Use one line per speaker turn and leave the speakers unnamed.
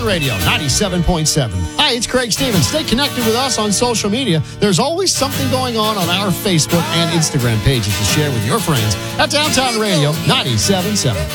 Radio 97.7. Hi, it's Craig Stevens. Stay connected with us on social media. There's always something going on our Facebook and Instagram pages to share with your friends at Downtown Radio 97.7.